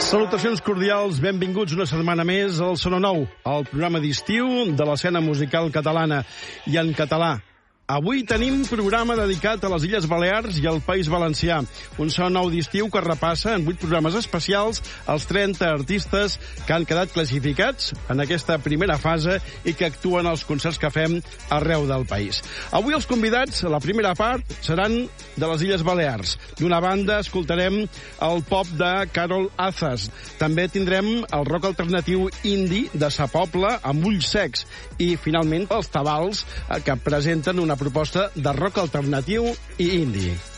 Salutacions cordials, benvinguts una setmana més al Sono Nou, el programa d'estiu de l'escena musical catalana i en català. Avui tenim programa dedicat a les Illes Balears i al País Valencià. Un Sono Nou d'estiu que repassa en 8 programes especials els 30 artistes que han quedat classificats en aquesta primera fase i que actuen als concerts que fem arreu del país. Avui els convidats, a la primera part, seran de les Illes Balears. D'una banda escoltarem el pop de Carol Azas. També tindrem el rock alternatiu indie de Sa Pobla amb Ulls Secs. I, finalment, els Tabals, que presenten una proposta de rock alternatiu i indie.